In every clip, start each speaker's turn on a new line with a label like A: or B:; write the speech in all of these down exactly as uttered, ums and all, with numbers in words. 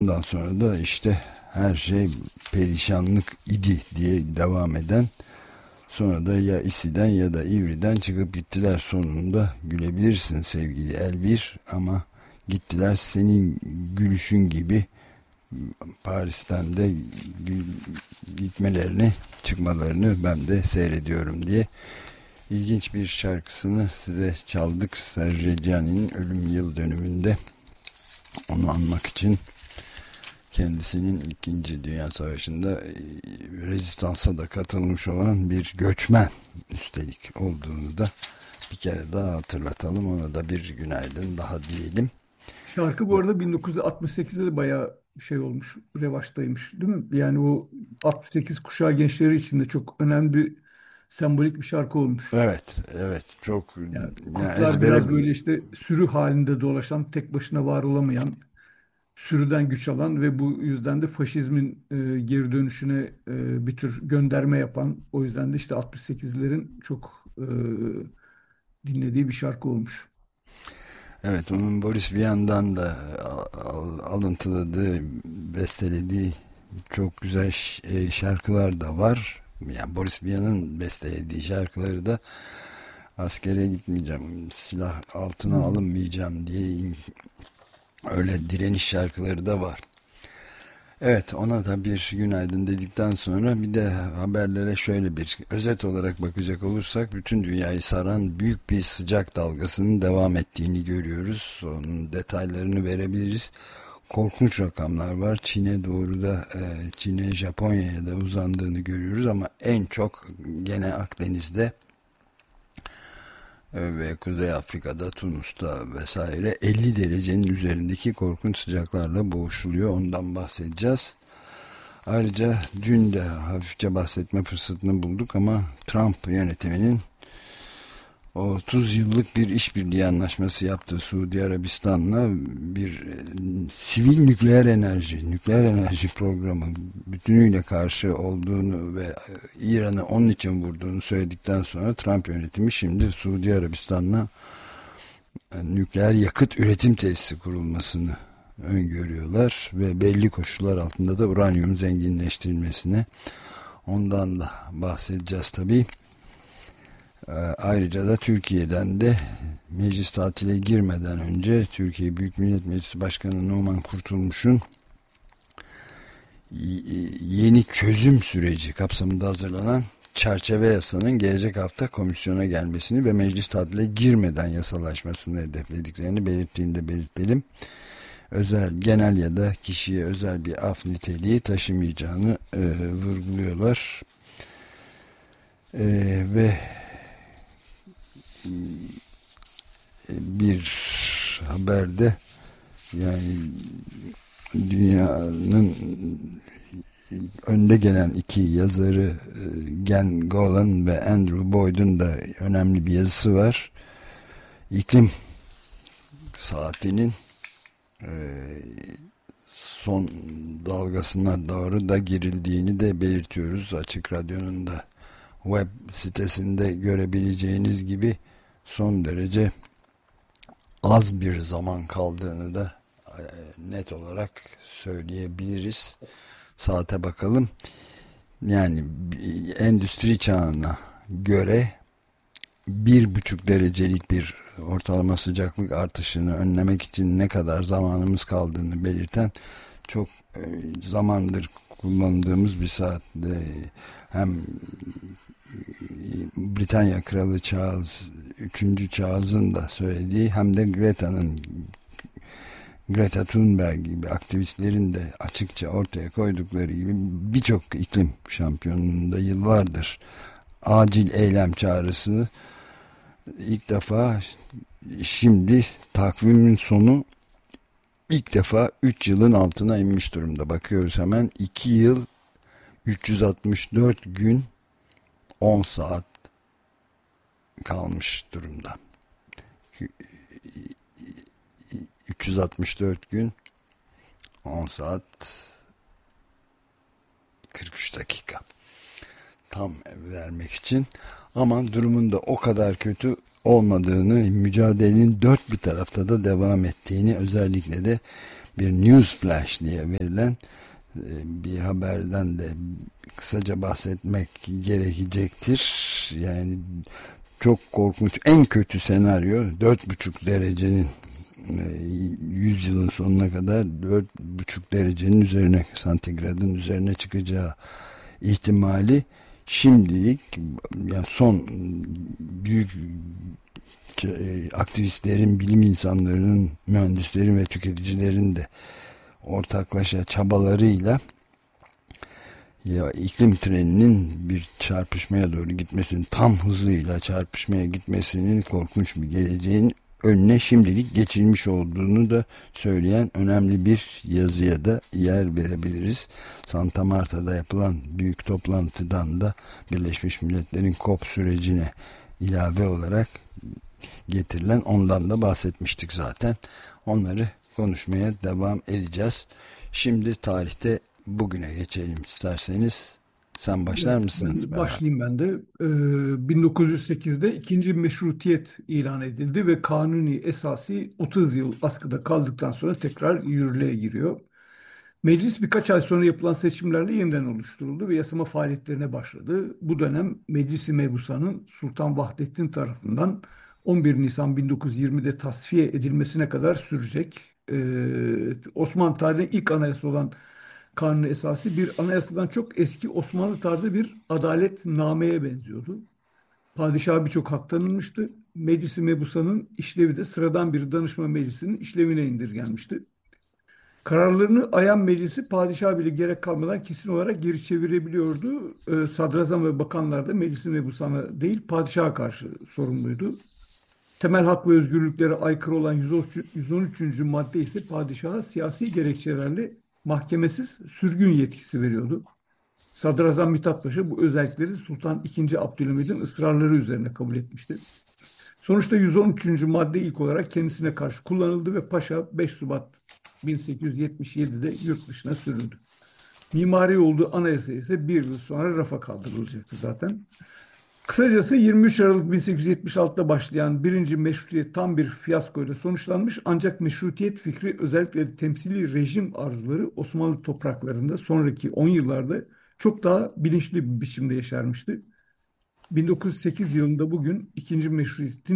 A: Ondan sonra da işte her şey perişanlık idi diye devam eden, sonra da ya İSİ'den ya da İVRİ'den çıkıp gittiler sonunda. Gülebilirsin sevgili Elvir, ama gittiler senin gülüşün gibi Paris'ten de gitmelerini, çıkmalarını ben de seyrediyorum diye ilginç bir şarkısını size çaldık. Serge Gianni'nin ölüm yıl dönümünde, onu anmak için. Kendisinin İkinci Dünya Savaşı'nda rezistansa da katılmış olan bir göçmen üstelik olduğunu da bir kere daha hatırlatalım. Ona da bir günaydın daha diyelim.
B: Şarkı bu arada bin dokuz yüz altmış sekizde de bayağı şey olmuş, revaçtaymış, değil mi? Yani o altmış sekiz kuşağı gençleri için de çok önemli bir sembolik bir şarkı olmuş.
A: Evet, evet, çok
B: Yani
A: yani
B: kurtlar
A: ezbere.
B: biraz böyle işte sürü halinde dolaşan, tek başına var olamayan, sürüden güç alan ve bu yüzden de faşizmin e, geri dönüşüne e, bir tür gönderme yapan, o yüzden de işte altmış sekizlerin çok e, dinlediği bir şarkı olmuş.
A: Evet, onun Boris Vian'dan da al- al- alıntıladığı, bestelediği çok güzel ş- e, şarkılar da var. Yani Boris Vian'ın bestelediği şarkıları da askere gitmeyeceğim, silah altına
B: Hmm.
A: alınmayacağım diye öyle direniş şarkıları da var. Evet, ona da bir günaydın dedikten sonra bir de haberlere şöyle bir özet olarak bakacak olursak, bütün dünyayı saran büyük bir sıcak dalgasının devam ettiğini görüyoruz. Onun detaylarını verebiliriz. Korkunç rakamlar var. Çin'e doğru da, e, Çin'e, Japonya'ya da uzandığını görüyoruz ama en çok gene Akdeniz'de ve Kuzey Afrika'da, Tunus'ta vesaire elli derecenin üzerindeki korkunç sıcaklarla boğuşuluyor. Ondan bahsedeceğiz. Ayrıca dün de hafifçe bahsetme fırsatını bulduk ama Trump yönetiminin otuz yıllık bir işbirliği anlaşması yaptı Suudi Arabistan'la, bir e, sivil nükleer enerji, nükleer enerji programı bütünüyle karşı olduğunu ve e, İran'ı onun için vurduğunu söyledikten sonra Trump yönetimi şimdi Suudi Arabistan'la e, nükleer yakıt üretim tesisi kurulmasını öngörüyorlar ve belli koşullar altında da uranyum zenginleştirilmesine, ondan da bahsedeceğiz tabii. Ayrıca da Türkiye'den de meclis tatile girmeden önce Türkiye Büyük Millet Meclisi Başkanı Numan Kurtulmuş'un yeni çözüm süreci kapsamında hazırlanan çerçeve yasanın gelecek hafta komisyona gelmesini ve meclis tatile girmeden yasalaşmasını hedeflediklerini belirttiğinde belirtelim. Özel, genel ya da kişiye özel bir af niteliği taşımayacağını e, vurguluyorlar. E, ve bir haberde, yani dünyanın önde gelen iki yazarı Gen Golan ve Andrew Boyd'un da önemli bir yazısı var. İklim saatinin son dalgasına doğru da girildiğini de belirtiyoruz. Açık Radyo'nun da web sitesinde görebileceğiniz gibi son derece az bir zaman kaldığını da e, net olarak söyleyebiliriz. Saate bakalım. Yani endüstri çağına göre bir buçuk derecelik bir ortalama sıcaklık artışını önlemek için ne kadar zamanımız kaldığını belirten çok e, zamandır kullandığımız bir saatte, hem Britanya Kralı Charles üçüncü. Charles'ın da söylediği, hem de Greta'nın, Greta Thunberg gibi aktivistlerin de açıkça ortaya koydukları gibi, birçok iklim şampiyonunda yıllardır acil eylem çağrısı ilk defa şimdi takvimin sonu ilk defa üç yılın altına inmiş durumda. Bakıyoruz hemen, iki yıl üç yüz altmış dört gün on saat kalmış durumda. üç yüz altmış dört gün on saat kırk üç dakika tam vermek için, ama durumun da o kadar kötü olmadığını, mücadelenin dört bir tarafta da devam ettiğini, özellikle de bir news flash diye verilen bir haberden de kısaca bahsetmek gerekecektir. Yani çok korkunç, en kötü senaryo dört buçuk derecenin yüzyılın sonuna kadar dört buçuk derecenin üzerine, santigradın üzerine çıkacağı ihtimali şimdilik, yani son büyük aktivistlerin, bilim insanlarının, mühendislerin ve tüketicilerin de ortaklaşa çabalarıyla ya iklim treninin bir çarpışmaya doğru gitmesinin, tam hızıyla çarpışmaya gitmesinin korkunç bir geleceğin önüne şimdilik geçilmiş olduğunu da söyleyen önemli bir yazıya da yer verebiliriz. Santa Marta'da yapılan büyük toplantıdan da Birleşmiş Milletler'in COP sürecine ilave olarak getirilen, ondan da bahsetmiştik zaten. Onları konuşmaya devam edeceğiz. Şimdi tarihte bugüne geçelim isterseniz. Sen başlar
B: Evet,
A: mısınız?
B: ben başlayayım ben de. Ee, bin dokuz yüz sekizde ikinci meşrutiyet ilan edildi ve kanuni esası otuz yıl askıda kaldıktan sonra tekrar yürürlüğe giriyor. Meclis birkaç ay sonra yapılan seçimlerle yeniden oluşturuldu ve yasama faaliyetlerine başladı. Bu dönem Meclis-i Mebusa'nın Sultan Vahdettin tarafından on bir Nisan bin dokuz yüz yirmide tasfiye edilmesine kadar sürecek. Ee, Osmanlı tarihinin ilk anayasa olan Kanun esası bir anayasadan çok eski Osmanlı tarzı bir adaletnameye benziyordu. Padişaha birçok hak tanınmıştı. Meclis-i Mebusa'nın işlevi de sıradan bir danışma meclisinin işlevine indirgenmişti. Kararlarını ayan meclisi padişaha bile gerek kalmadan kesin olarak geri çevirebiliyordu. Ee, Sadrazam ve bakanlar da Meclis-i Mebusan'a değil padişaha karşı sorumluydu. Temel hak ve özgürlüklere aykırı olan yüz on üçüncü madde ise padişaha siyasi gerekçelerle mahkemesiz sürgün yetkisi veriyordu. Sadrazam Mithat Paşa bu özellikleri Sultan ikinci. Abdülhamid'in ısrarları üzerine kabul etmişti. Sonuçta yüz on üçüncü madde ilk olarak kendisine karşı kullanıldı ve Paşa beş Şubat bin sekiz yüz yetmiş yedide yurt dışına sürüldü. Mimari olduğu anayasa ise bir yıl sonra rafa kaldırılacaktı zaten. Kısacası yirmi üç Aralık bin sekiz yüz yetmiş altıda başlayan birinci meşrutiyet tam bir fiyaskoyla sonuçlanmış, ancak meşrutiyet fikri, özellikle temsili rejim arzuları Osmanlı topraklarında sonraki on yıllarda çok daha bilinçli bir biçimde yeşermişti. bin dokuz yüz sekiz yılında bugün ikinci meşrutiyetin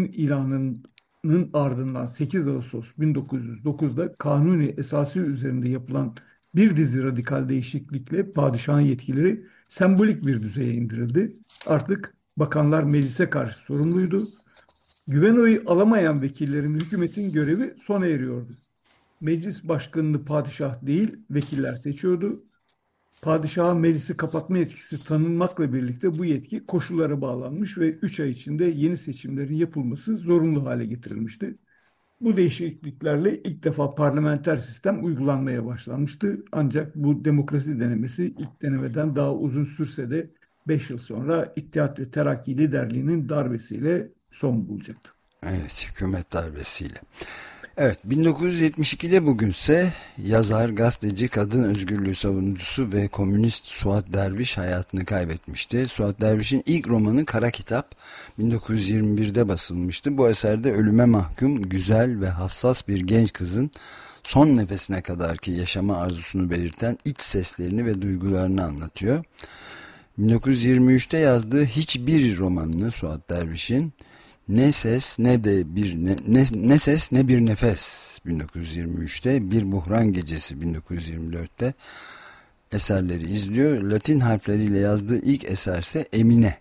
B: ilanının ardından sekiz Ağustos bin dokuz yüz dokuzda kanuni esası üzerinde yapılan bir dizi radikal değişiklikle padişahın yetkileri sembolik bir düzeye indirildi. Artık bakanlar meclise karşı sorumluydu. Güven oyu alamayan vekillerin, hükümetin görevi sona eriyordu. Meclis başkanını padişah değil, vekiller seçiyordu. Padişaha meclisi kapatma yetkisi tanınmakla birlikte bu yetki koşullara bağlanmış ve üç ay içinde yeni seçimlerin yapılması zorunlu hale getirilmişti. Bu değişikliklerle ilk defa parlamenter sistem uygulanmaya başlanmıştı. Ancak bu demokrasi denemesi ilk denemeden daha uzun sürse de beş yıl sonra İttihat ve Terakki liderliğinin darbesiyle son bulacaktı.
A: Evet, hükümet darbesiyle. Evet, bin dokuz yüz yetmiş ikide bugünse yazar, gazeteci, kadın özgürlüğü savunucusu ve komünist Suat Derviş hayatını kaybetmişti. Suat Derviş'in ilk romanı Kara Kitap bin dokuz yüz yirmi birde basılmıştı. Bu eserde ölüme mahkum, güzel ve hassas bir genç kızın son nefesine kadarki yaşama arzusunu belirten iç seslerini ve duygularını anlatıyor. bin dokuz yüz yirmi üçte yazdığı hiçbir romanını, Suat Derviş'in, Ne ses ne de bir ne, ne, ne ses ne bir nefes bin dokuz yüz yirmi üçte, Bir Buhran Gecesi bin dokuz yüz yirmi dörtte eserleri izliyor. Latin harfleriyle yazdığı ilk eserse Emine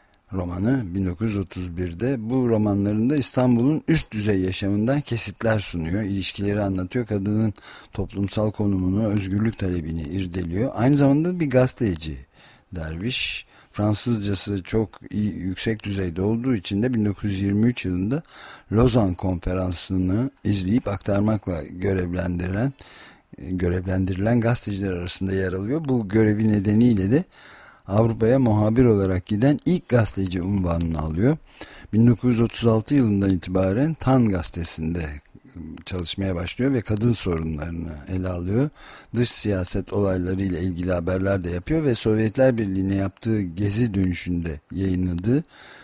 A: romanı bin dokuz yüz otuz birde. Bu romanlarında İstanbul'un üst düzey yaşamından kesitler sunuyor. İlişkileri anlatıyor. Kadının toplumsal konumunu, özgürlük talebini irdeliyor. Aynı zamanda bir gazeteci Derviş. Fransızcası çok iyi, yüksek düzeyde olduğu için de bin dokuz yüz yirmi üç yılında Lozan Konferansı'nı izleyip aktarmakla görevlendirilen görevlendirilen gazeteciler arasında yer alıyor. Bu görevi nedeniyle de Avrupa'ya muhabir olarak giden ilk gazeteci unvanını alıyor. bin dokuz yüz otuz altı yılından itibaren Tan gazetesinde çalışmaya başlıyor ve kadın sorunlarını ele alıyor. Dış siyaset olaylarıyla ilgili haberler de yapıyor ve Sovyetler Birliği'ne yaptığı gezi dönüşünde yayınladığı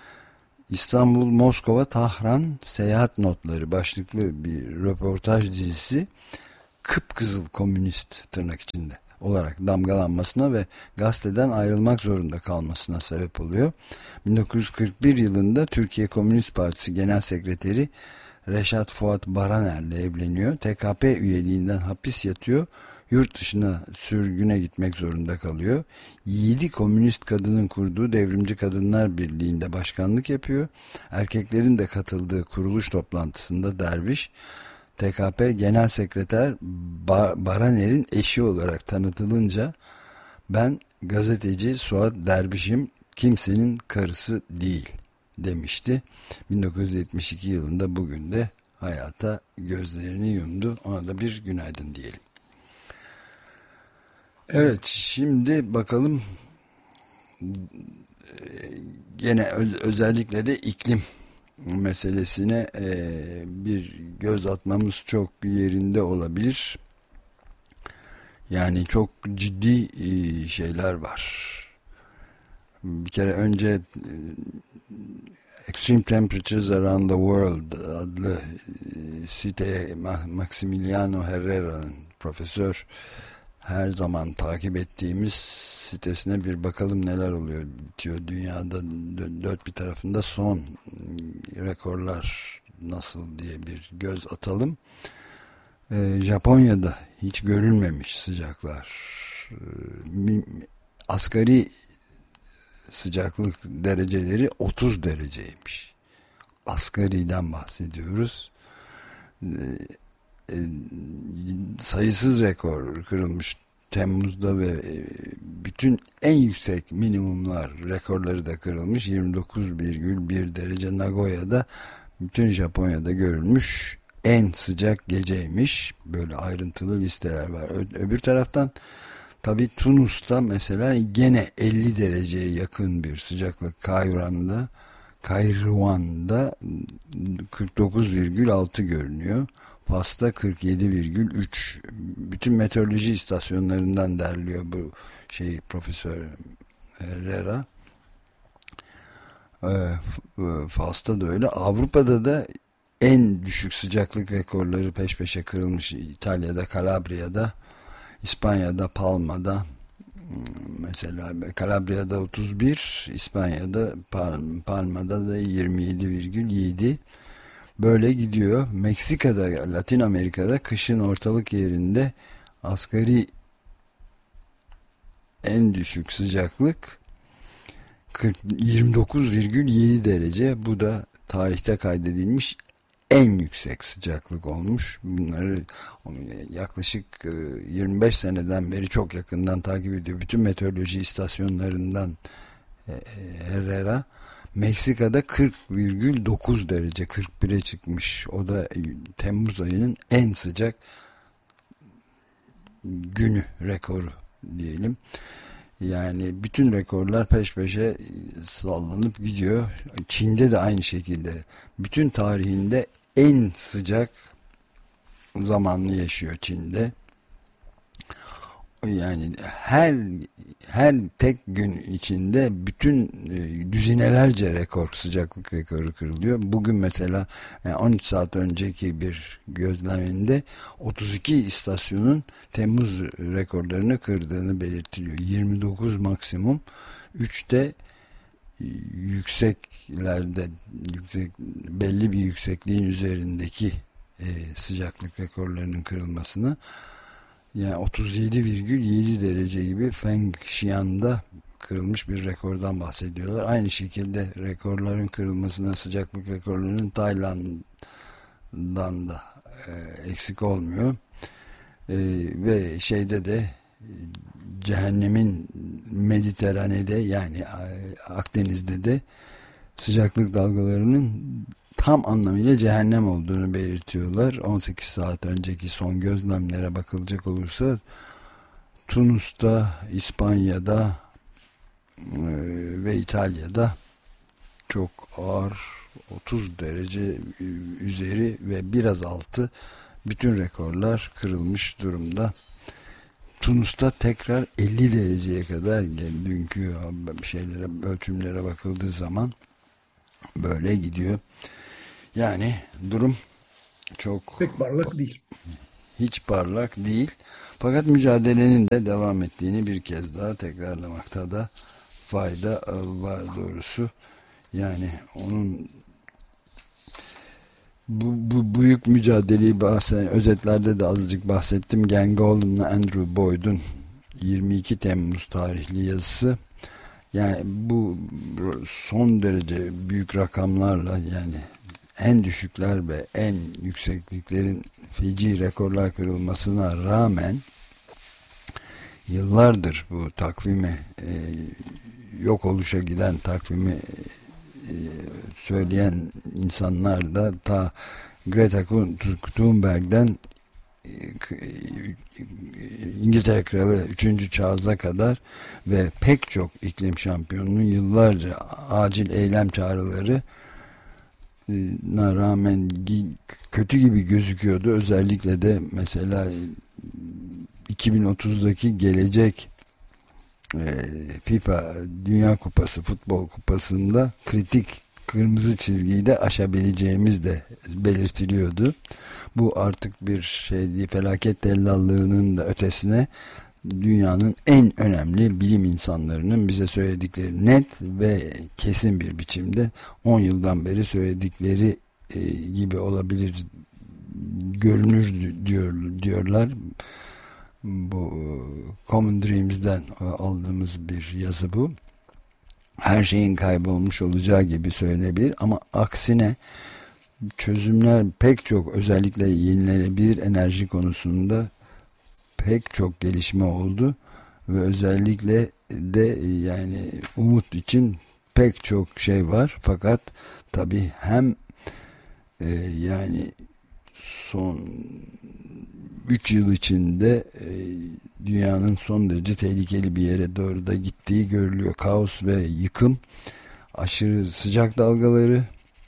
A: İstanbul, Moskova, Tahran Seyahat Notları başlıklı bir röportaj dizisi kıpkızıl komünist tırnak içinde olarak damgalanmasına ve gazeteden ayrılmak zorunda kalmasına sebep oluyor. bin dokuz yüz kırk bir yılında Türkiye Komünist Partisi Genel Sekreteri Reşat Fuat Baraner'le evleniyor. T K P üyeliğinden hapis yatıyor. Yurt dışına sürgüne gitmek zorunda kalıyor. Yedi komünist kadının kurduğu Devrimci Kadınlar Birliği'nde başkanlık yapıyor. Erkeklerin de katıldığı kuruluş toplantısında Derviş, T K P Genel Sekreter Baraner'in eşi olarak tanıtılınca ben gazeteci Suat Derviş'im, kimsenin karısı değil demişti. bin dokuz yüz yetmiş iki yılında bugün de hayata gözlerini yumdu. Ona da bir günaydın diyelim. Evet, şimdi bakalım gene özellikle de iklim meselesine bir göz atmamız çok yerinde olabilir. Yani çok ciddi şeyler var. Bir kere önce Extreme Temperatures Around the World adlı siteye Maximiliano Herrera'nın, profesör, her zaman takip ettiğimiz sitesine bir bakalım neler oluyor bitiyor dünyada dört bir tarafında, son rekorlar nasıl diye bir göz atalım. Ee, Japonya'da hiç görülmemiş sıcaklar, ee, asgari sıcaklık dereceleri otuz dereceymiş. Asgariden bahsediyoruz. Ee, e, sayısız rekor kırılmış Temmuz'da ve bütün en yüksek minimumlar rekorları da kırılmış. yirmi dokuz virgül bir derece Nagoya'da, bütün Japonya'da görülmüş en sıcak geceymiş. Böyle ayrıntılı listeler var. Öbür taraftan tabii Tunus'ta mesela gene elli dereceye yakın bir sıcaklık. Kayruan'da Kayruan'da kırk dokuz virgül altı görünüyor. Fas'ta kırk yedi virgül üç. Bütün meteoroloji istasyonlarından derliyor bu şey Profesör Herrera. Fas'ta da öyle. Avrupa'da da en düşük sıcaklık rekorları peş peşe kırılmış. İtalya'da, Kalabriya'da, İspanya'da, Palma'da, mesela Kalabriya'da otuz bir, İspanya'da Palma'da da yirmi yedi virgül yedi. Böyle gidiyor. Meksika'da, Latin Amerika'da kışın ortalık yerinde asgari en düşük sıcaklık yirmi dokuz virgül yedi derece. Bu da tarihte kaydedilmiş en yüksek sıcaklık olmuş. Bunları yaklaşık yirmi beş seneden beri çok yakından takip ediyor. Bütün meteoroloji istasyonlarından Herrera. Meksika'da kırk virgül dokuz derece, kırk bire çıkmış. O da Temmuz ayının en sıcak günü rekoru diyelim. Yani bütün rekorlar peş peşe sallanıp gidiyor. Çin'de de aynı şekilde. Bütün tarihinde en sıcak zamanını yaşıyor Çin'de. Yani her her tek gün içinde bütün e, düzinelerce rekor, sıcaklık rekoru kırılıyor. Bugün mesela yani on üç saat önceki bir gözleminde otuz iki istasyonun Temmuz rekorlarını kırdığını belirtiliyor. yirmi dokuz maksimum, üçte yükseklerde, yüksek, belli bir yüksekliğin üzerindeki e, sıcaklık rekorlarının kırılmasını, yani otuz yedi virgül yedi derece gibi Fengshan'da kırılmış bir rekordan bahsediyorlar. Aynı şekilde rekorların kırılmasına, sıcaklık rekorlarının Tayland'dan da e, eksik olmuyor. E, ve şeyde de cehennemin Mediterrane'de, yani Akdeniz'de de sıcaklık dalgalarının tam anlamıyla cehennem olduğunu belirtiyorlar. on sekiz saat önceki son gözlemlere bakılacak olursa Tunus'ta, İspanya'da e, ve İtalya'da çok ağır, otuz derece üzeri ve biraz altı bütün rekorlar kırılmış durumda. Tunus'ta tekrar elli dereceye kadar, yani dünkü şeylere, ölçümlere bakıldığı zaman böyle gidiyor. Yani durum çok
B: pek parlak değil.
A: hiç parlak değil. Fakat mücadelenin de devam ettiğini bir kez daha tekrarlamakta da fayda var doğrusu. Yani onun bu, bu büyük mücadeleyi bahseden özetlerde de azıcık bahsettim. Gangolan'la Andrew Boyd'un yirmi iki Temmuz tarihli yazısı. Yani bu son derece büyük rakamlarla, yani en düşükler ve en yüksekliklerin feci rekorlar kırılmasına rağmen yıllardır bu takvimi e, yok oluşa giden takvimi e, söyleyen insanlar da ta Greta Thunberg'den İngiltere Kralı üçüncü Charles'a kadar ve pek çok iklim şampiyonunun yıllarca acil eylem çağrıları na rağmen kötü gibi gözüküyordu. Özellikle de mesela iki bin otuzdaki gelecek FIFA Dünya Kupası, futbol kupasında kritik kırmızı çizgiyi de aşabileceğimiz de belirtiliyordu. Bu artık bir şey değil, felaket tellallığının da ötesine dünyanın en önemli bilim insanlarının bize söyledikleri net ve kesin bir biçimde on yıldan beri söyledikleri e, gibi olabilir, görünür diyor, diyorlar. Bu Common Dreams'den aldığımız bir yazı bu. Her şeyin kaybolmuş olacağı gibi söylenebilir ama aksine çözümler pek çok, özellikle yenilenebilir enerji konusunda pek çok gelişme oldu ve özellikle de yani umut için pek çok şey var. Fakat tabii hem e, yani son üç yıl içinde e, dünyanın son derece tehlikeli bir yere doğru da gittiği görülüyor. Kaos ve yıkım, aşırı sıcak dalgaları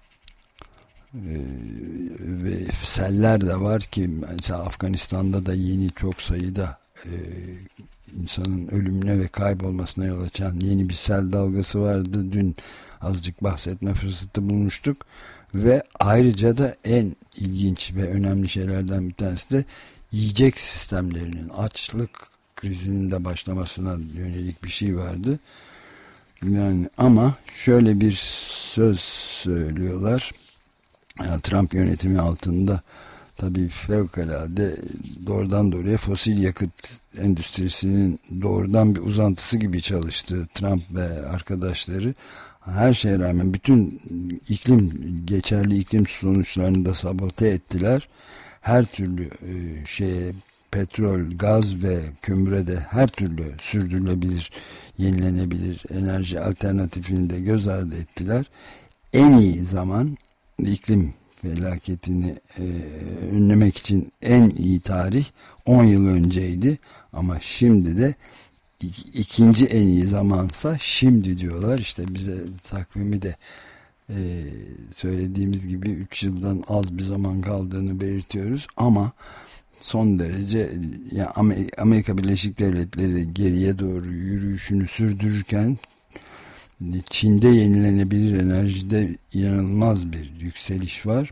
A: e, ve seller de var ki mesela Afganistan'da da yeni çok sayıda e, insanın ölümüne ve kaybolmasına yol açan yeni bir sel dalgası vardı. Dün azıcık bahsetme fırsatı bulmuştuk ve ayrıca da en ilginç ve önemli şeylerden bir tanesi de yiyecek sistemlerinin, açlık krizinin de başlamasına yönelik bir şey vardı. Yani ama şöyle bir söz söylüyorlar. Yani Trump yönetimi altında tabii fevkalade doğrudan doğruya fosil yakıt endüstrisinin doğrudan bir uzantısı gibi çalıştı Trump ve arkadaşları. Her şeye rağmen bütün iklim, geçerli iklim sonuçlarını da sabote ettiler. Her türlü e, şeye, petrol, gaz ve kömüre de her türlü sürdürülebilir, yenilenebilir enerji alternatifini de göz ardı ettiler. En iyi zaman, iklim felaketini e, önlemek için en iyi tarih on yıl önceydi ama şimdi de ikinci en iyi zamansa şimdi diyorlar. İşte bize takvimi de e, söylediğimiz gibi üç yıldan az bir zaman kaldığını belirtiyoruz ama son derece yani Amerika Birleşik Devletleri geriye doğru yürüyüşünü sürdürürken Çin'de yenilenebilir enerjide inanılmaz bir yükseliş var.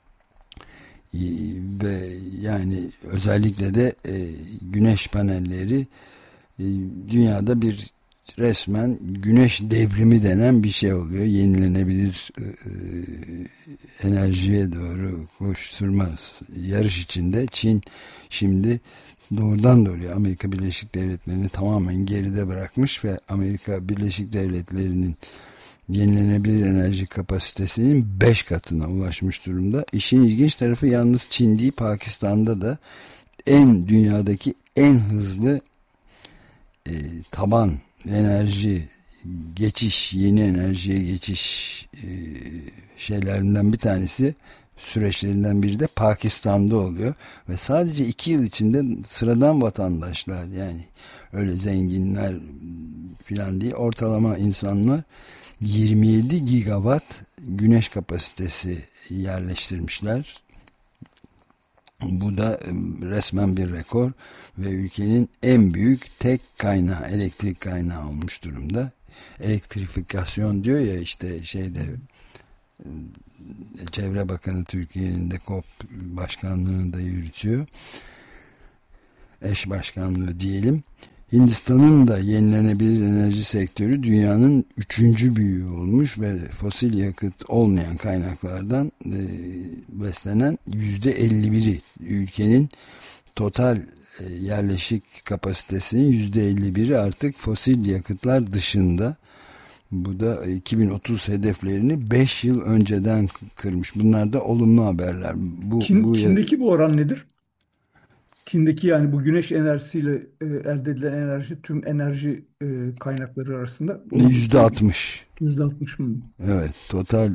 A: Ve yani özellikle de e, güneş panelleri e, dünyada bir resmen güneş devrimi denen bir şey oluyor. Yenilenebilir e, enerjiye doğru koşturmaz yarış içinde Çin şimdi doğrudan doğruya Amerika Birleşik Devletleri'ni tamamen geride bırakmış ve Amerika Birleşik Devletleri'nin yenilenebilir enerji kapasitesinin beş katına ulaşmış durumda. İşin ilginç tarafı yalnız Çin değil, Pakistan'da da en dünyadaki en hızlı e, taban enerji geçiş, yeni enerjiye geçiş e, şeylerinden bir tanesi, süreçlerinden biri de Pakistan'da oluyor ve sadece iki yıl içinde sıradan vatandaşlar, yani öyle zenginler filan değil, ortalama insanlar yirmi yedi gigawatt güneş kapasitesi yerleştirmişler. Bu da resmen bir rekor ve ülkenin en büyük tek kaynağı, elektrik kaynağı olmuş durumda. Elektrifikasyon diyor ya işte şeyde, Çevre Bakanı Türkiye'nin de KOP başkanlığını da yürütüyor. eş başkanlığı diyelim. Hindistan'ın da yenilenebilir enerji sektörü dünyanın üçüncü büyüğü olmuş ve fosil yakıt olmayan kaynaklardan e, beslenen yüzde elli biri ülkenin total e, yerleşik kapasitesinin yüzde elli biri artık fosil yakıtlar dışında. Bu da iki bin otuz hedeflerini beş yıl önceden kırmış. Bunlar da olumlu haberler. Bu,
B: Çin,
A: bu
B: Çin'deki bu oran nedir? Çin'deki yani bu güneş enerjisiyle e, elde edilen enerji tüm enerji e, kaynakları arasında
A: yüzde altmış.
B: yüzde altmış mı?
A: Evet, total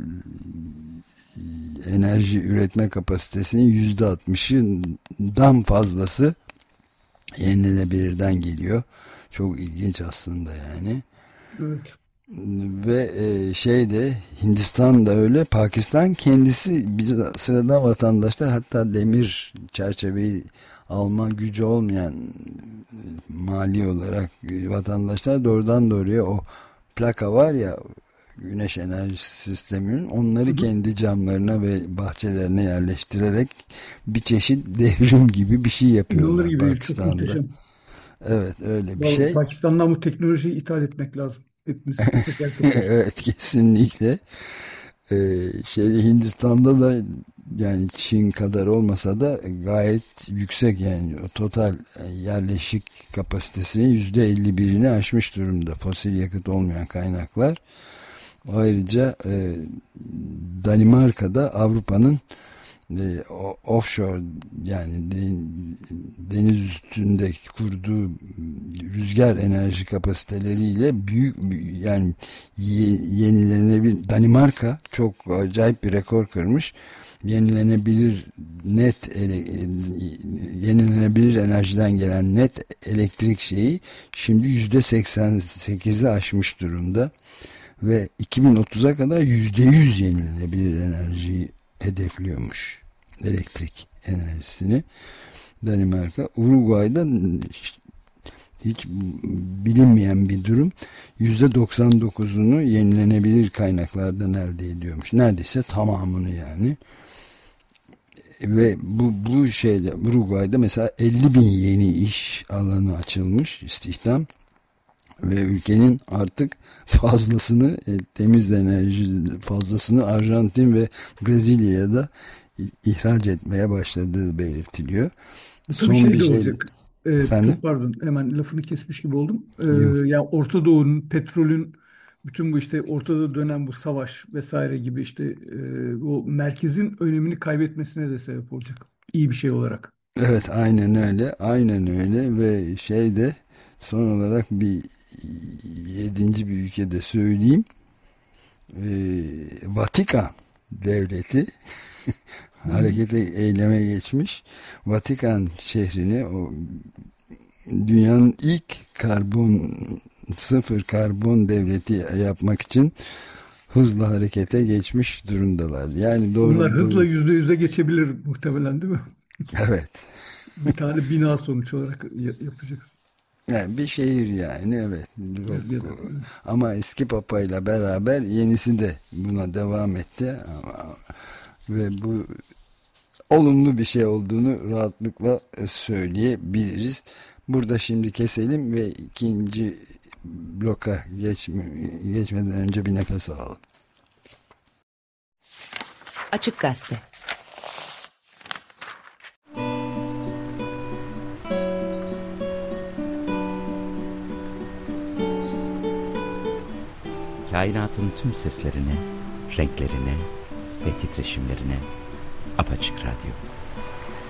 A: enerji üretme kapasitesinin yüzde altmışından fazlası yenilenebilirden geliyor. Çok ilginç aslında yani.
B: Evet.
A: Ve e, şeyde Hindistan da öyle, Pakistan kendisi bir sırada vatandaşlar, hatta demir çerçeveyi alma gücü olmayan mali olarak vatandaşlar doğrudan doğruya o plaka var ya, güneş enerjisi sisteminin, onları hı hı. kendi camlarına ve bahçelerine yerleştirerek bir çeşit devrim gibi bir şey yapıyorlar
B: gibi,
A: Pakistan'da. Evet, öyle bir
B: Vallahi
A: şey.
B: Pakistan'dan bu teknolojiyi ithal etmek lazım.
A: Evet, kesinlikle. Ee, şey, Hindistan'da da yani Çin kadar olmasa da gayet yüksek, yani o total yerleşik kapasitesinin yüzde elli birini aşmış durumda fosil yakıt olmayan kaynaklar. Ayrıca e, Danimarka'da Avrupa'nın e, offshore, yani deniz üstünde kurduğu rüzgar enerji kapasiteleriyle büyük, yani yenilenebilir, Danimarka çok acayip bir rekor kırmış. Yenilenebilir net ele, yenilenebilir enerjiden gelen net elektrik şeyi şimdi yüzde seksen sekizi aşmış durumda ve iki bin otuza kadar yüzde yüz yenilenebilir enerjiyi hedefliyormuş, elektrik enerjisini Danimarka. Uruguay'da hiç bilinmeyen bir durum, yüzde doksan dokuzunu yenilenebilir kaynaklardan elde ediyormuş, neredeyse tamamını yani. Ve bu, bu şeyde Uruguay'da mesela elli bin yeni iş alanı açılmış, istihdam, ve ülkenin artık fazlasını, temiz enerji fazlasını Arjantin ve Brezilya'ya da ihraç etmeye başladığı belirtiliyor.
B: Son bir şey de şey olacak. Ee, çok pardon, hemen lafını kesmiş gibi oldum. Ee, yani Orta Doğu'nun, petrolün, bütün bu işte ortada dönen bu savaş vesaire gibi işte e, o merkezin önemini kaybetmesine de sebep olacak. İyi bir şey olarak.
A: Evet, aynen öyle. Aynen öyle ve şeyde son olarak bir yedinci bir ülkede söyleyeyim. Ee, Vatikan devleti harekete, eyleme geçmiş. Vatikan şehrini, o dünyanın ilk karbon sıfır karbon devleti yapmak için hızla harekete geçmiş durumdalar. Yani doğru.
B: Bunlar hızla yüzde yüze geçebilir muhtemelen, değil mi?
A: Evet.
B: Bir tane bina sonuç olarak yapacaksın.
A: Yani bir şehir yani, evet. Çok, ama eski papayla beraber yenisi de buna devam etti. Ama, ve bu olumlu bir şey olduğunu rahatlıkla söyleyebiliriz. Burada şimdi keselim ve ikinci bloka geçme, geçmeden önce bir nefes alalım.
C: Açık Gazete.
D: Kainatın tüm seslerine, renklerine ve titreşimlerine Apaçık Radyo.